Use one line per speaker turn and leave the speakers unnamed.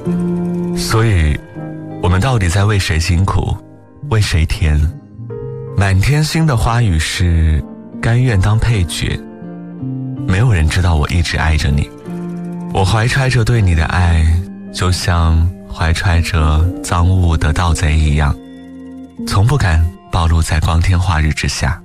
所以我们到底在为谁辛苦，为谁甜？满天星的花语是甘愿当配角，没有人知道我一直爱着你。我怀揣着对你的爱，就像怀揣着赃物的盗贼一样，从不敢暴露在光天化日之下。